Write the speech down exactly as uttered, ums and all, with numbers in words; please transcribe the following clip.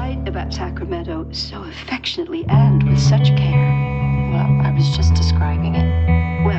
write about Sacramento so affectionately and with such care? Well, I was just describing it. Well,